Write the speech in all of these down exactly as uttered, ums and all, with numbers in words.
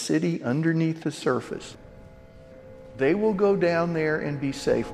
city underneath the surface. They will go down there and be safe.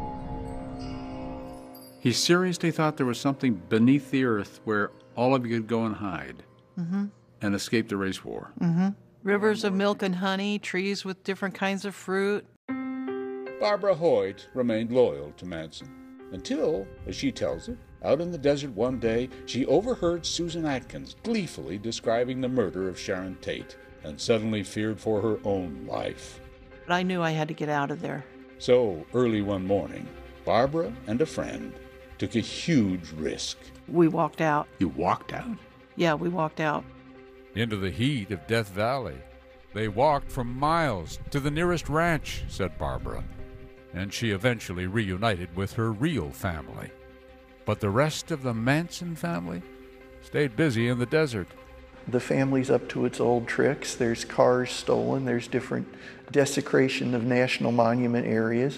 He seriously thought there was something beneath the earth where all of you could go and hide Mm-hmm. and escape the race war. Mm-hmm. Rivers of milk and honey, trees with different kinds of fruit. Barbara Hoyt remained loyal to Manson until, as she tells it, out in the desert one day, she overheard Susan Atkins gleefully describing the murder of Sharon Tate and suddenly feared for her own life. But I knew I had to get out of there. So, early one morning, Barbara and a friend took a huge risk. We walked out. You walked out? Yeah, we walked out. Into the heat of Death Valley. They walked for miles to the nearest ranch, said Barbara, and she eventually reunited with her real family. But the rest of the Manson family stayed busy in the desert. The family's up to its old tricks. There's cars stolen. There's different desecration of national monument areas.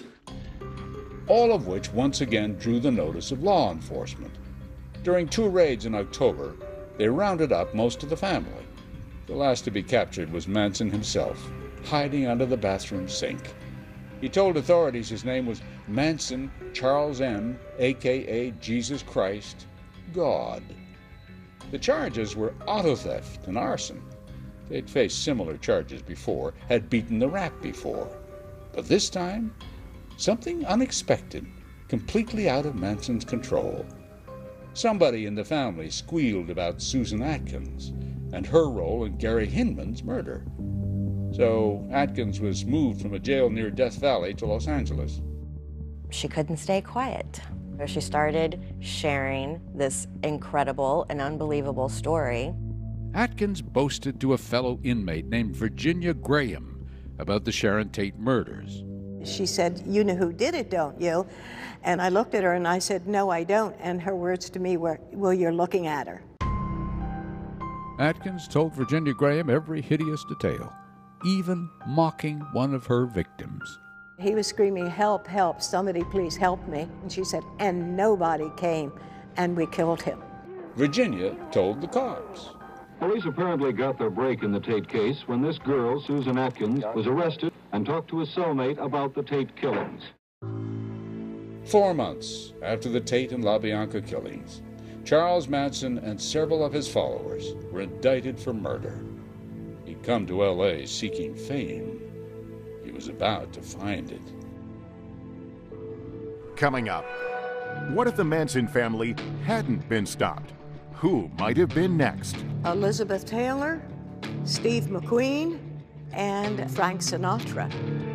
All of which once again drew the notice of law enforcement. During two raids in October, they rounded up most of the family. The last to be captured was Manson himself, hiding under the bathroom sink. He told authorities his name was Manson Charles M., a k a. Jesus Christ, God. The charges were auto theft and arson. They'd faced similar charges before, had beaten the rap before. But this time, something unexpected, completely out of Manson's control. Somebody in the family squealed about Susan Atkins and her role in Gary Hinman's murder. So Atkins was moved from a jail near Death Valley to Los Angeles. She couldn't stay quiet. She started sharing this incredible and unbelievable story. Atkins boasted to a fellow inmate named Virginia Graham about the Sharon Tate murders. She said, "You know who did it, don't you?" And I looked at her and I said, "No, I don't." And her words to me were, "Well, you're looking at her." Atkins told Virginia Graham every hideous detail, even mocking one of her victims. He was screaming, "Help, help, somebody please help me." And she said, "And nobody came, and we killed him." Virginia told the cops. Police apparently got their break in the Tate case when this girl, Susan Atkins, was arrested and talked to a cellmate about the Tate killings. Four months after the Tate and LaBianca killings, Charles Manson and several of his followers were indicted for murder. He'd come to L A seeking fame. He was about to find it. Coming up, what if the Manson family hadn't been stopped? Who might have been next? Elizabeth Taylor, Steve McQueen, and Frank Sinatra.